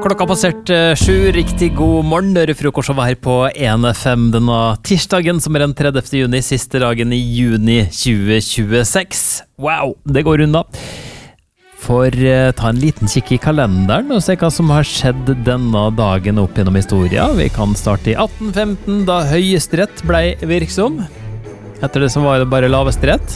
Klokka passert 7, riktig god morgen, Ørefrokost over her på 1FM denne tirsdagen, som den 30. juni, siste dagen i juni 2026. Wow, det går unna. For ta en liten kikk i kalenderen og se hva som har skjedd denne dagen opp gjennom historia. Vi kan starte i 1815, da Høyesterett ble virksom. Etter det så var det bare Lavesterettt.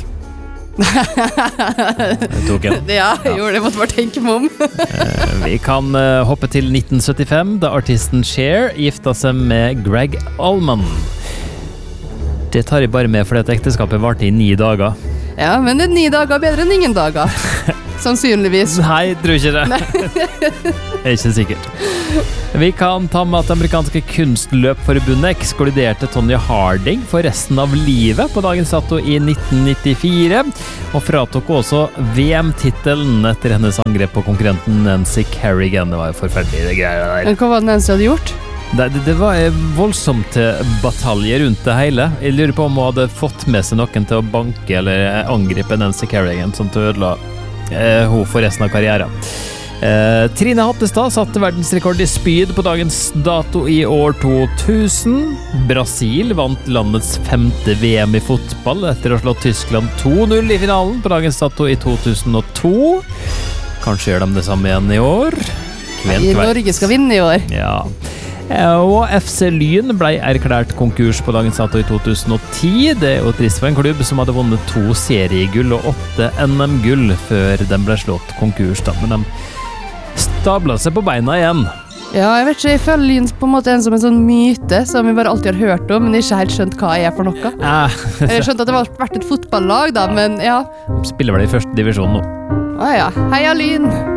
Jeg tok en. Ja, jeg gjorde det, måtte bare tenke meg om. Vi kan hoppe til 1975, da artisten Cher gifta seg med Greg Allman. Det tar jeg bare med fordi at ekteskapet varte i 9 dager. Ja, men det 9 dager bedre enn ingen dager. Sannsynligvis. Nei, jeg tror ikke det. Det er ikke sikkert. Vi kan ta med at det amerikanske kunstløpforbundet ekskluderte Tonya Harding for resten av livet på dagens dato i 1994, og fratok også VM-titelen etter hennes angrep på konkurrenten Nancy Kerrigan. Det var jo forferdelig det greier der. Men hva var det Nancy hadde gjort? Det var voldsomt batalje rundt det hele. Jeg lurer på om hun hadde fått med seg noen til å banke eller angripe Nancy Kerrigan, sånn til å ødela hun for resten av karrieren. Trine Hattestad satte verdensrekord i spyd på dagens dato i år 2000. Brasil vant landets 5. VM i fotball etter å ha slått Tyskland 2-0 i finalen på dagens dato i 2002. Kanskje gjør de det samme igjen i år. Norge skal vinne i år. Ja. Og FC Lyn ble erklært konkurs på dagens dato i 2010. Det er jo trist for en klubb som hadde vunnet 2 seriegull og 8 NM-gull før den ble slått konkurs. Men de stablet seg på beina igjen. Ja, jeg vet ikke, jeg føler Lyn på en måte som en sånn myte som vi bare alltid har hørt om, men ikke helt skjønt hva jeg er for noe. Jeg har skjønt at det har vært et fotballag da, men ja. Spiller vel i første divisjon nå. Ja, heia Lyn!